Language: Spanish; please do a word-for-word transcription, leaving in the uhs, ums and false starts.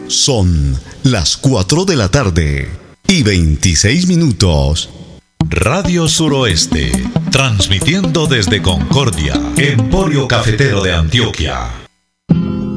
Son las cuatro de la tarde y veintiséis minutos. Radio Suroeste, transmitiendo desde Concordia, Emporio Cafetero de Antioquia.